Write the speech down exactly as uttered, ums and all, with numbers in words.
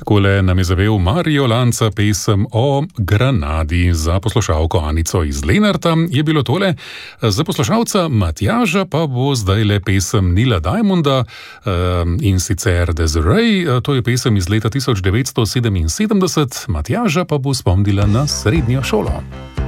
Takole nam je zavel Mario Lanza pesem o Granadi. Za poslušalko Anico iz Lenarta je bilo tole. Za poslušalca Matjaža pa bo zdaj le pesem Nila Diamonda in sicer Desiree. To je pesem iz leta tisoč devetsto sedeminsedemdeset. Matjaža pa bo spomnila na srednjo šolo.